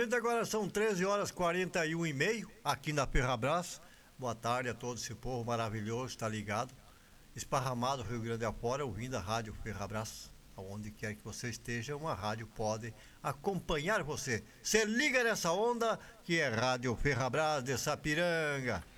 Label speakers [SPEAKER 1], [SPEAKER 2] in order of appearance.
[SPEAKER 1] gente, agora são 13 horas 41 e meio aqui na Ferrabras. Boa tarde a todo esse povo maravilhoso, está ligado, esparramado Rio Grande afora, ouvindo a Rádio Ferrabras. Aonde quer que você esteja, uma rádio pode acompanhar você. Se liga nessa onda que é Rádio Ferrabras de Sapiranga.